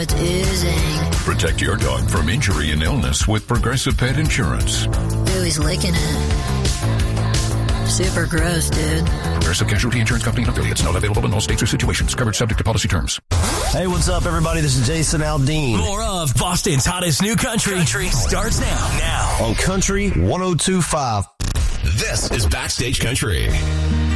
it's oozing. Protect your dog from injury and illness with Progressive Pet Insurance. Ooh, he's licking it. Super gross, dude. Progressive Casualty Insurance Company and affiliates. Not available in all states or situations. Covered subject to policy terms. Hey, what's up, everybody? This is Jason Aldean. More of Boston's hottest new country starts now. On Country 102.5. This is Backstage Country.